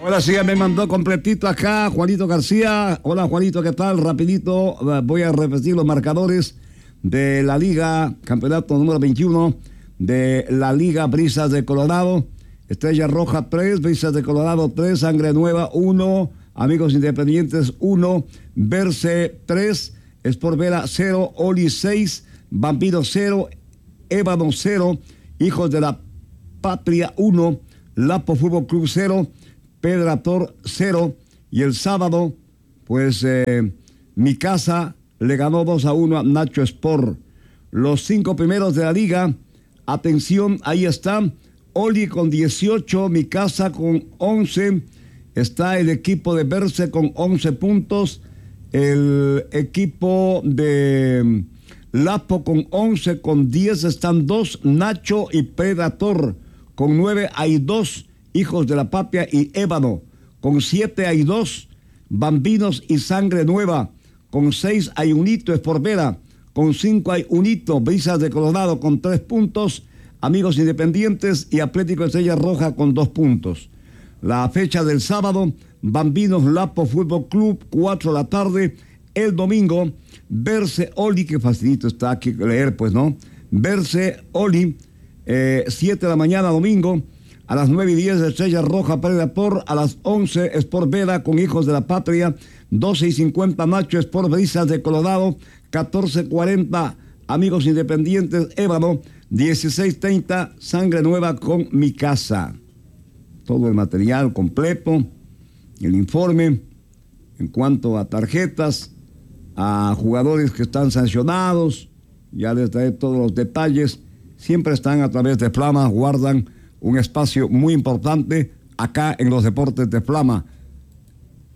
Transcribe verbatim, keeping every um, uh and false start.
Ahora sí, me mandó completito acá Juanito García. Hola Juanito, ¿qué tal? Rapidito, voy a repetir los marcadores de la Liga, campeonato número veintiuno de la Liga Brisas de Colorado. Estrella Roja tres, Brisas de Colorado tres, Sangre Nueva uno, Amigos Independientes uno, Verse tres, Sport Vera cero, Oli seis, Vampiro cero, Ébano cero, Hijos de la Patria uno, Lapo Fútbol Club cero, Pedrator cero, y el sábado, pues eh, Mi Casa le ganó dos a uno a Nacho Sport. Los cinco primeros de la liga, atención, ahí está, Oli con dieciocho, Mi Casa con once, está el equipo de Verse con once puntos, el equipo de Lapo con once, con diez están dos, Nacho y Predator, con nueve hay dos, Hijos de la Patria y Ébano, con siete hay dos, Bambinos y Sangre Nueva, con seis hay un hito, Sport Vera, con cinco hay un hito, Brisas de Colorado con tres puntos, Amigos Independientes y Atlético Estrella Roja con dos puntos. La fecha del sábado, Bambinos Lapo Fútbol Club, cuatro de la tarde. El domingo, Verse Oli, que facilito está aquí leer, pues, ¿no? Verse Oli, eh, siete de la mañana domingo. A las nueve y diez, Estrella Roja Predator. A las once, Sport Vera con Hijos de la Patria. doce y cincuenta, Nacho Sport Brisas de Colorado. catorce cuarenta, Amigos Independientes Ébano. dieciséis treinta, Sangre Nueva con Mi Casa. Todo el material completo, el informe en cuanto a tarjetas, a jugadores que están sancionados, ya les trae todos los detalles. Siempre están a través de Flama, guardan un espacio muy importante acá en los deportes de Flama.